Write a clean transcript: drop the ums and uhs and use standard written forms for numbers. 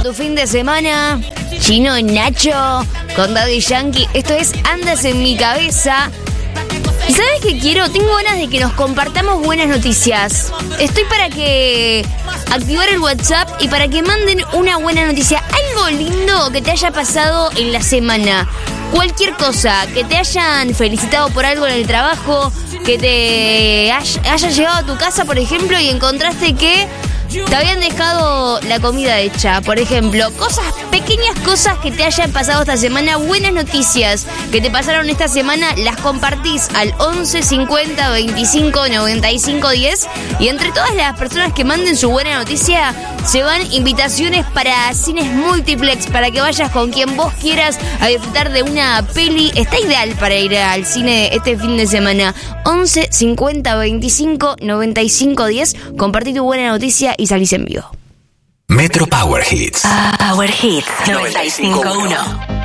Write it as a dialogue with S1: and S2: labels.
S1: tu fin de semana? Chino y Nacho con Daddy Yankee. Esto es Andas en mi cabeza. ¿Y sabes qué quiero? Tengo ganas de que nos compartamos buenas noticias. Estoy para que activar el WhatsApp y para que manden una buena noticia. Algo lindo que te haya pasado en la semana. Cualquier cosa, que te hayan felicitado por algo en el trabajo, que te hayas llegado a tu casa, por ejemplo, y encontraste que te habían dejado la comida hecha. Por ejemplo, pequeñas cosas que te hayan pasado esta semana, buenas noticias que te pasaron esta semana, las compartís al 11 50 25 95 10 y entre todas las personas que manden su buena noticia se van invitaciones para cines multiplex, para que vayas con quien vos quieras a disfrutar de una peli. Está ideal para ir al cine este fin de semana. 11 50 25 95 10, compartí tu buena noticia y salís en vivo.
S2: Metro Power Hits.
S3: Power Hits 95.1.